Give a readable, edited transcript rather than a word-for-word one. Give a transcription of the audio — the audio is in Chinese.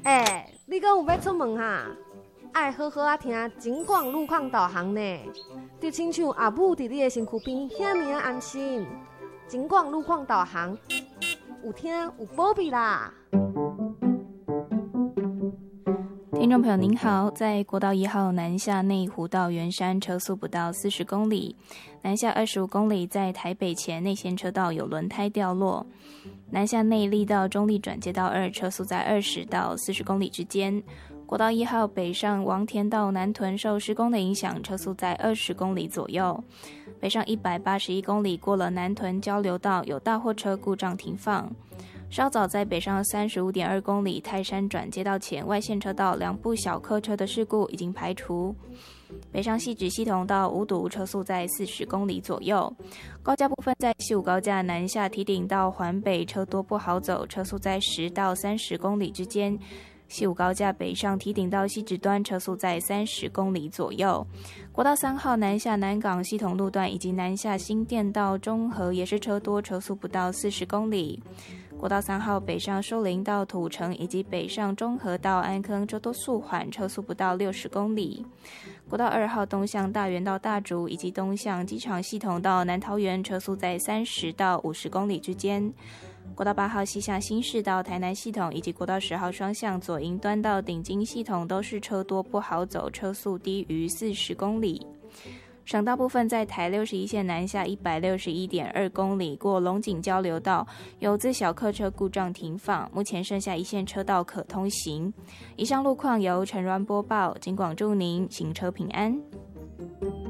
你讲有要出门哈？爱好好听警广路况导航呢，就亲像阿母伫你的身躯边，遐尔安心。警广路况导航，有听有保庇啦。 听众朋友您好，在国道1号南下内湖到圆山车速不到40公里，南下25公里在台北前内线车道有轮胎掉落，南下内壢到中壢转接道2车速在20到40公里之间。国道1号北上王田到南屯受施工的影响，车速在20公里左右。北上181公里过了南屯交流道，有大货车故障停放。稍早在北上35.2公里泰山转接道前外线车道2部小客车的事故已经排除。北上汐止系统到五堵车速在40公里左右。高架部分在西武高架南下堤顶到环北车多不好走，车速在10到30公里之间。西武高架北上堤顶到汐止端车速在30公里左右。国道3号南下南港系统路段以及南下新店到中和也是车多，车速不到40公里。国道3号北上寿林到土城以及北上中和到安坑车多速缓，车速不到60公里。国道2号东向大园到大竹以及东向机场系统到南桃园，车速在30到50公里之间。国道8号西向新市到台南系统以及国道10号双向左营端到顶金系统都是车多不好走，车速低于40公里。省道部分在台61线南下161.2公里过龙井交流道，有自小客车故障停放，目前剩下一线车道可通行。以上路况由陈鸾播报，警广祝您行车平安。